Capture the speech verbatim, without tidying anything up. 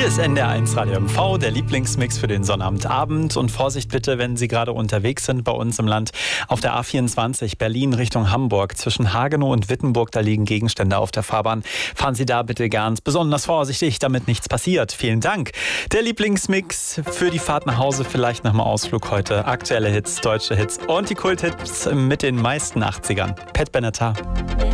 ist N D R eins Radio M V, der Lieblingsmix für den Sonnabendabend. Und Vorsicht bitte, wenn Sie gerade unterwegs sind bei uns im Land. Auf der A vierundzwanzig Berlin Richtung Hamburg zwischen Hagenow und Wittenburg, da liegen Gegenstände auf der Fahrbahn. Fahren Sie da bitte ganz besonders vorsichtig, damit nichts passiert. Vielen Dank. Der Lieblingsmix für die Fahrt nach Hause, vielleicht nach dem Ausflug heute. Aktuelle Hits, deutsche Hits und die Kulthits mit den meisten achtzigern. Pat Benatar.